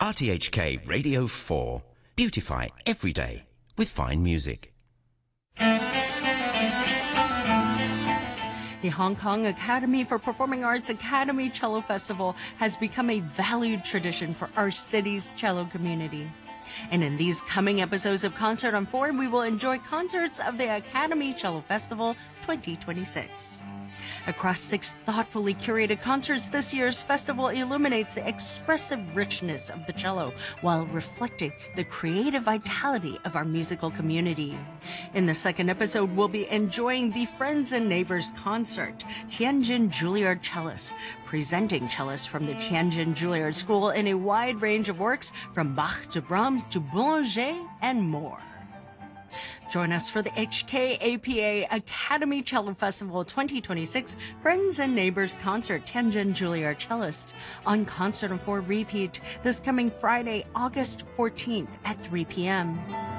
RTHK Radio 4. Beautify every day with fine music. The Hong Kong Academy for Performing Arts Academy Cello Festival has become a valued tradition for our city's cello community. And in these coming episodes of Concert on 4, we will enjoy concerts of the Academy Cello Festival 2026. Across 6 thoughtfully curated concerts, this year's festival illuminates the expressive richness of the cello while reflecting the creative vitality of our musical community. In the second episode, we'll be enjoying the Friends and Neighbors concert, Tianjin Juilliard Cellists, presenting cellists from the Tianjin Juilliard School in a wide range of works from Bach to Brahms to Boulanger and more. Join us for the HKAPA Academy Cello Festival 2026 Friends and Neighbors Concert Tianjin Juilliard Cellists on Concert on 4 repeat this coming Friday, August 14th at 3 p.m.